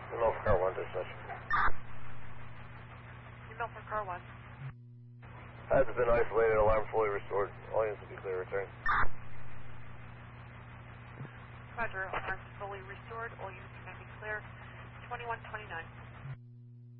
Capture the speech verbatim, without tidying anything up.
Email for car one, dispatch. Email for car one. Has been isolated, alarm fully restored. All units will be clear, return. Roger, alarm fully restored. All units are going to be clear. twenty-one twenty-nine.